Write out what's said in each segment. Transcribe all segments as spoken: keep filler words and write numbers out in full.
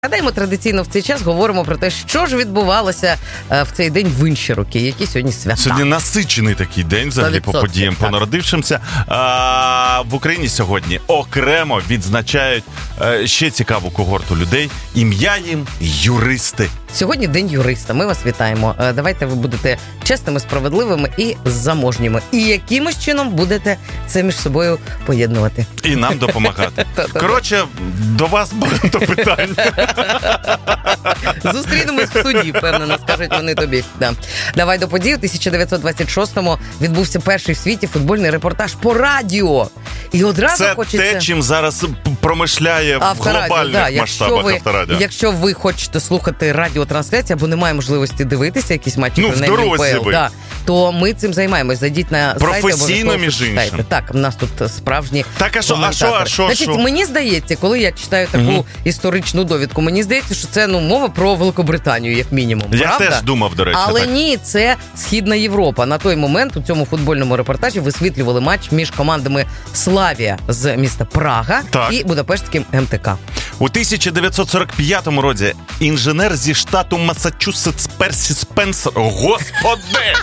Нагадаємо, традиційно в цей час говоримо про те, що ж відбувалося в цей день в інші роки, які сьогодні свята. Сьогодні насичений такий день, взагалі, по подіям, по народившимся. А, в Україні сьогодні окремо відзначають а, ще цікаву когорту людей. Ім'я їм юристи. Сьогодні день юриста. Ми вас вітаємо. Давайте ви будете чесними, справедливими і заможніми. І якимось чином будете це між собою поєднувати. І нам допомагати. Коротше, до вас багато питань. Зустрінемось в суді, впевнено, скажуть вони тобі. Да. Давай до подій. У тисяча дев'ятсот двадцять шостому відбувся перший в світі футбольний репортаж по радіо. І одразу це хочеться... те, чим зараз промишляє в глобальних да. масштабах ви, Авторадіо. Якщо ви хочете слухати радіотрансляції, або немає можливості дивитися якісь матчі, ну, принаймні в дорозі УПЛ, да, то ми цим займаємось. Зайдіть на сайт. Професійно, між іншим. Так, в нас тут справжні Так, а що, а що, а що? Значить, мені здається, коли я читаю таку угу. історичну довідку, мені здається, що це, ну, мова про Великобританію, як мінімум. Я правда? теж думав, до речі. Але так. ні, це Східна Європа. На той момент у цьому футбольному репортажі висвітлювали матч між командами Славія з міста Прага так. і Будапештським ем те ка. У тисяча дев'ятсот сорок п'ятому році інженер зі штату Массачусетс Персі Спенсер, господи!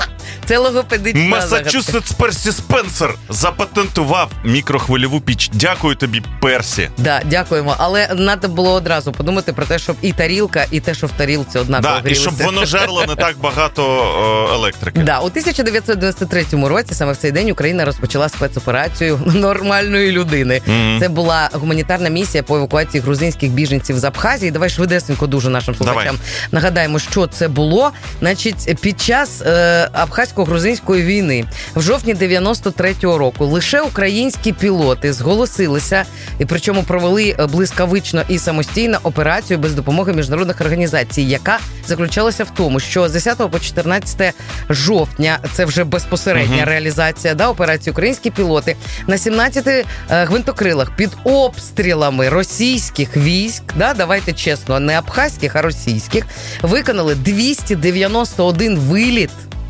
Це логопедична Массачусетс Персі Спенсер запатентував мікрохвильову піч. Дякую тобі, Персі. Да, дякуємо. Але треба було одразу подумати про те, щоб і тарілка, і те, що в тарілці однаково да, грілося. І щоб воно жерло не так багато о, електрики. Да, у тисяча дев'ятсот дев'яносто третьому році, саме в цей день, Україна розпочала спецоперацію нормальної людини. Mm-hmm. Це була гуманітарна місія по евакуації грузинських біженців з Абхазії. Давай швидесенько дуже нашим слухачам Давай. нагадаємо, що це було. Значить, під час е, абхазько-грузинської війни в жовтні дев'яносто третього року лише українські пілоти зголосилися, і причому провели блискавично і самостійно операцію без допомоги міжнародних організацій, яка заключалася в тому, що з десятого по чотирнадцяте жовтня, це вже безпосередня uh-huh. реалізація да, операції, українські пілоти на сімнадцяти е, гвинтокрилах під обстрілами російських військ, да, давайте чесно, не абхазьких, а російських, виконали двісті дев'яносто один виліт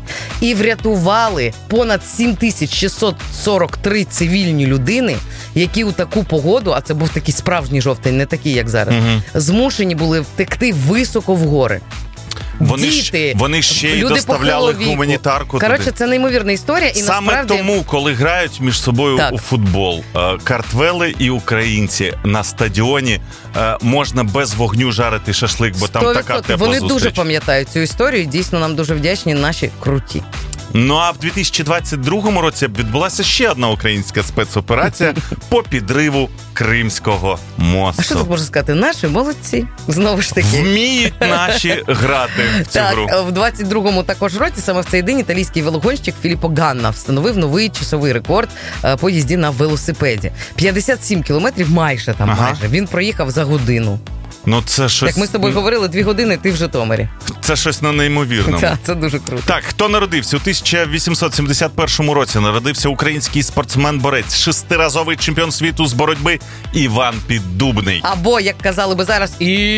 і врятували понад сім тисяч шістсот сорок три цивільні людини, які у таку погоду, а це був такий справжній жовтень, не такий, як зараз, угу. змушені були втекти високо в гори. Вони, Діти, ж, вони ще й доставляли гуманітарку туди. Коротше, це неймовірна історія. І Саме насправді... тому, коли грають між собою так. у футбол, картвели і українці на стадіоні, можна без вогню жарити шашлик, бо там така тепла Вони зустріч. дуже пам'ятають цю історію, дійсно нам дуже вдячні наші круті. Ну а в дві тисячі двадцять другому році відбулася ще одна українська спецоперація по підриву Кримського мосту. А що тут можна сказати? Наші молодці. Знову ж таки. Вміють наші грати в цю так, гру. В двадцять другому також році, саме в цей день, італійський велогонщик Філіппо Ганна встановив новий часовий рекорд по їзді на велосипеді. п'ятдесят сім кілометрів майже там ага. майже. Він проїхав за годину. Ну, це щось... Як ми з тобою говорили, дві години ти в Житомирі. Це щось на неймовірному. Так, це дуже круто. Так, хто народився? У тисяча вісімсот сімдесят першому році народився український спортсмен-борець, шестиразовий чемпіон світу з боротьби Іван Піддубний. Або, як казали би зараз,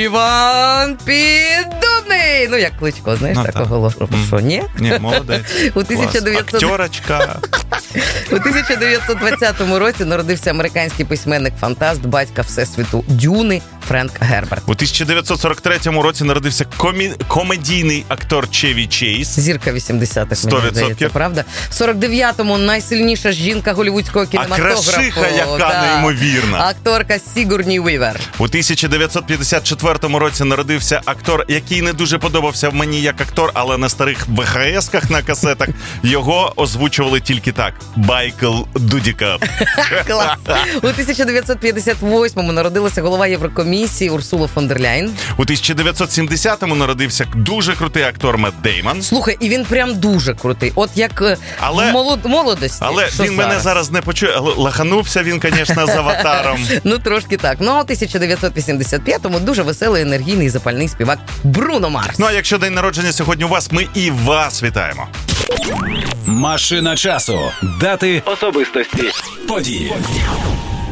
Іван Піддубний! Ну, як Кличко, знаєш, ну, так оголошував. Mm. Що, ні? Ні, молодець. У тисяча дев'ятсот... Актерочка. У тисяча дев'ятсот двадцятому році народився американський письменник-фантаст, батька Всесвіту Дюни Френк Герберт. У тисяча дев'ятсот сорок третьому році народився комі... комедійний актор Чеві Чейз. Зірка вісімдесятих, мені здається, правда? В сорок дев'ятому найсильніша жінка голлівудського кінематографу. А крашиха яка да. неймовірна. Акторка Сігурні Уівер. У тисяча дев'ятсот п'ятдесят четвертому році народився актор, який не дуже подобався мені як актор, але на старих ве ха есках на касетах його озвучували тільки так. Байкл Дудіков. Клас. У тисяча дев'ятсот п'ятдесят восьмому народилася голова Єврокомісії Урсула фон дер Ляйн. У тисяча дев'ятсот сімдесятому народився дуже крутий актор Мет Деймон. Слухай, і він прям дуже крутий. От як але, в молод... молодості. Але він зараз? мене зараз не почує. Лаханувся він, звісно, з аватаром. Ну, трошки так. Ну, а у тисяча дев'ятсот вісімдесят п'ятому дуже веселий, енергійний, запальний співак Бруно Марс. Ну, а якщо день народження сьогодні у вас, ми і вас вітаємо. Машина часу. Дати, особистості, події.